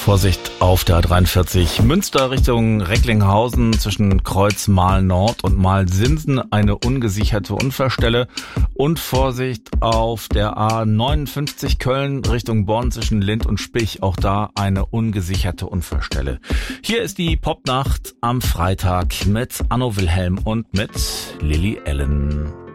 Vorsicht auf der A43 Münster Richtung Recklinghausen zwischen Kreuz Mahl Nord und Mahl Sinsen eine ungesicherte Unfallstelle und Vorsicht auf der A59 Köln Richtung Bonn zwischen Lind und Spich, auch da eine ungesicherte Unfallstelle. Hier ist die Popnacht am Freitag mit Anno Wilhelm und mit Lily Allen.